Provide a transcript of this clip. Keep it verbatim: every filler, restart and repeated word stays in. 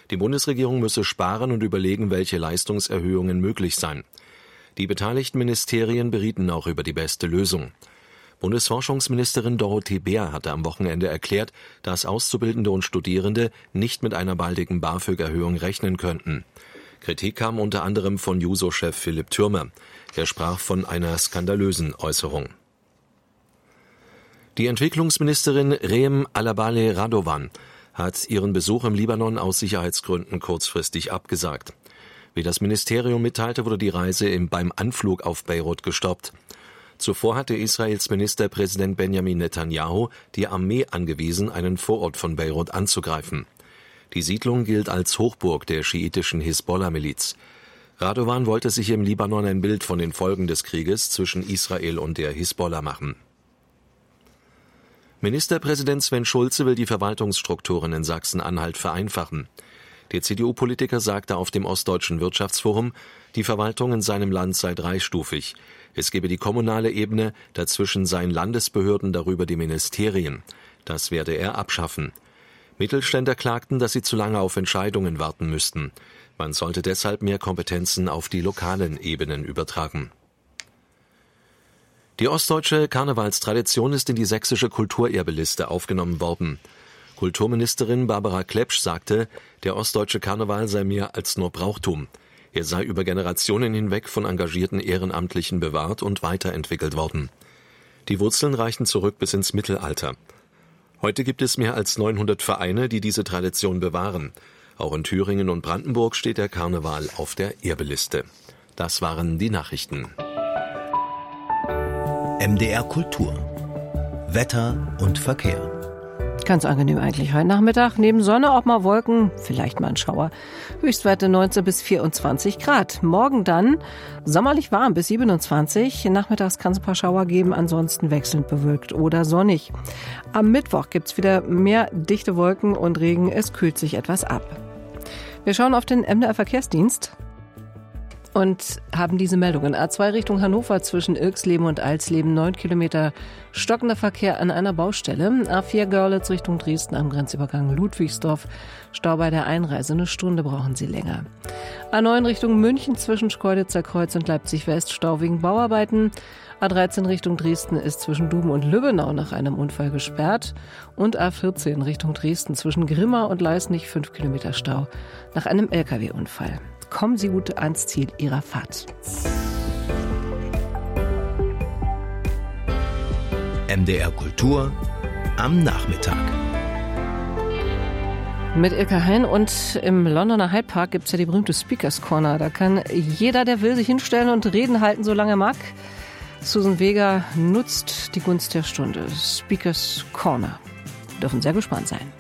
Die Bundesregierung müsse sparen und überlegen, welche Leistungserhöhungen möglich seien. Die beteiligten Ministerien berieten auch über die beste Lösung. Bundesforschungsministerin Dorothee Bär hatte am Wochenende erklärt, dass Auszubildende und Studierende nicht mit einer baldigen BAföG-Erhöhung rechnen könnten. Kritik kam unter anderem von Juso-Chef Philipp Thürmer. Er sprach von einer skandalösen Äußerung. Die Entwicklungsministerin Reem Alabale Radovan hat ihren Besuch im Libanon aus Sicherheitsgründen kurzfristig abgesagt. Wie das Ministerium mitteilte, wurde die Reise beim Anflug auf Beirut gestoppt. Zuvor hatte Israels Ministerpräsident Benjamin Netanyahu die Armee angewiesen, einen Vorort von Beirut anzugreifen. Die Siedlung gilt als Hochburg der schiitischen Hisbollah-Miliz. Radovan wollte sich im Libanon ein Bild von den Folgen des Krieges zwischen Israel und der Hisbollah machen. Ministerpräsident Sven Schulze will die Verwaltungsstrukturen in Sachsen-Anhalt vereinfachen. Der C D U-Politiker sagte auf dem Ostdeutschen Wirtschaftsforum, die Verwaltung in seinem Land sei dreistufig. Es gebe die kommunale Ebene, dazwischen seien Landesbehörden, darüber die Ministerien. Das werde er abschaffen. Mittelständler klagten, dass sie zu lange auf Entscheidungen warten müssten. Man sollte deshalb mehr Kompetenzen auf die lokalen Ebenen übertragen. Die ostdeutsche Karnevalstradition ist in die sächsische Kulturerbeliste aufgenommen worden. Kulturministerin Barbara Klepsch sagte, der ostdeutsche Karneval sei mehr als nur Brauchtum. Er sei über Generationen hinweg von engagierten Ehrenamtlichen bewahrt und weiterentwickelt worden. Die Wurzeln reichen zurück bis ins Mittelalter. Heute gibt es mehr als neunhundert Vereine, die diese Tradition bewahren. Auch in Thüringen und Brandenburg steht der Karneval auf der Erbeliste. Das waren die Nachrichten. M D R Kultur. Wetter und Verkehr. Ganz angenehm eigentlich heute Nachmittag. Neben Sonne auch mal Wolken, vielleicht mal ein Schauer. Höchstwerte neunzehn bis vierundzwanzig Grad. Morgen dann sommerlich warm bis siebenundzwanzig. Nachmittags kann es ein paar Schauer geben, ansonsten wechselnd bewölkt oder sonnig. Am Mittwoch gibt's wieder mehr dichte Wolken und Regen. Es kühlt sich etwas ab. Wir schauen auf den M D R Verkehrsdienst und haben diese Meldungen. A zwei Richtung Hannover zwischen Ilksleben und Alsleben, neun Kilometer stockender Verkehr an einer Baustelle. A vier Görlitz Richtung Dresden am Grenzübergang Ludwigsdorf. Stau bei der Einreise, eine Stunde brauchen Sie länger. A neun Richtung München zwischen Schkeuditzer Kreuz und Leipzig West, Stau wegen Bauarbeiten. A dreizehn Richtung Dresden ist zwischen Duben und Lübbenau nach einem Unfall gesperrt. Und A vierzehn Richtung Dresden zwischen Grimma und Leisnig, fünf Kilometer Stau nach einem L K W-Unfall. Kommen Sie gut ans Ziel Ihrer Fahrt. M D R Kultur am Nachmittag. Mit Ilka Hein und im Londoner Hyde Park gibt es ja die berühmte Speakers Corner. Da kann jeder, der will, sich hinstellen und Reden halten, solange er mag. Susan Vega nutzt die Gunst der Stunde. Speakers Corner. Wir dürfen sehr gespannt sein.